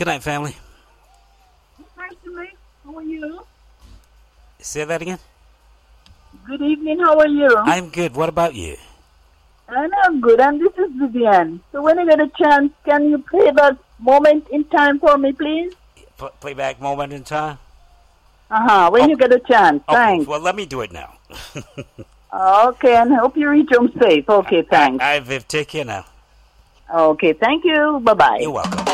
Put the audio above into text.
Good night, family. Personally, how are you? Say that again? Good evening, how are you? I'm good. What about you? And I'm good, and this is Vivian. So when you get a chance, can you play that moment in time for me, please? Playback moment in time? When you get a chance, Okay, thanks. well, let me do it now. Okay, and hope you reach home safe. Okay, thanks. All right, Viv, take care now. Okay, thank you. Bye-bye. You're welcome.